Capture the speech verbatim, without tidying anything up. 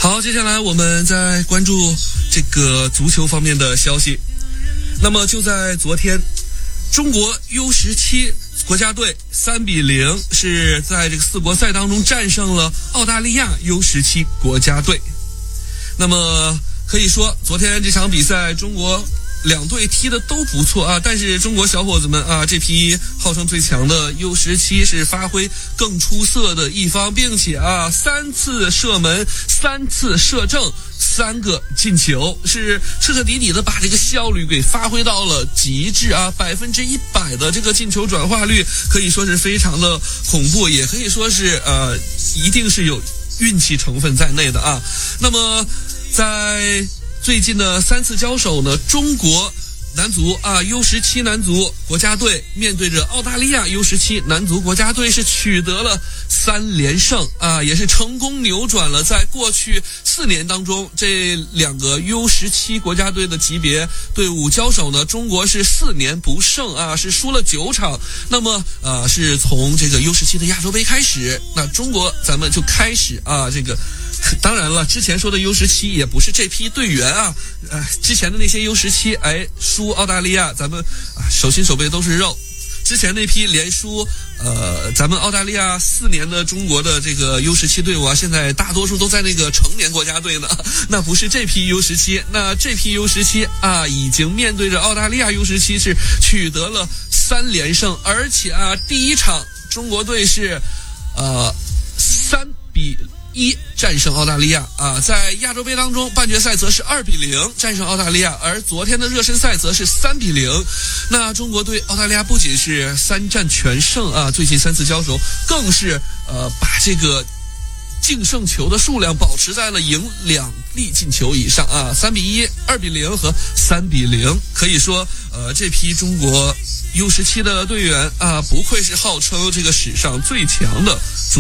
好，接下来我们再关注这个足球方面的消息。那么就在昨天，中国 U 十七 国家队三比零是在这个四国赛当中战胜了澳大利亚 U 十七 国家队。那么可以说，昨天这场比赛中国两队踢的都不错啊，但是中国小伙子们啊，这批号称最强的 U 十七 是发挥更出色的一方，并且啊，三次射门，三次射正，三个进球，是彻彻底底的把这个效率给发挥到了极致啊，百分之一百的这个进球转化率，可以说是非常的恐怖，也可以说是呃，一定是有运气成分在内的啊。那么在最近的三次交手呢，中国男足啊 U 十七 男足国家队面对着澳大利亚 U 十七 男足国家队是取得了三连胜啊，也是成功扭转了在过去四年当中这两个 U 十七 国家队的级别队伍交手呢，中国是四年不胜啊，是输了九场。那么呃，是从这个 U 十七 的亚洲杯开始，那中国咱们就开始啊这个。当然了，之前说的 U 十七 也不是这批队员啊，呃，之前的那些 U 十七，哎，输澳大利亚，咱们啊手心手背都是肉。之前那批连输呃咱们澳大利亚四年的中国的这个 U 十七 队伍啊，现在大多数都在那个成年国家队呢，那不是这批 U 十七，那这批 U 十七 啊，已经面对着澳大利亚 U 十七 是取得了三连胜，而且啊，第一场中国队是呃三比一战胜澳大利亚啊，在亚洲杯当中半决赛则是二比零战胜澳大利亚，而昨天的热身赛则是三比零。那中国对澳大利亚不仅是三战全胜啊，最近三次交手更是呃把这个净胜球的数量保持在了赢两粒进球以上啊，三比一、二比零和三比零，可以说呃这批中国 U 十七 的队员啊，不愧是号称这个史上最强的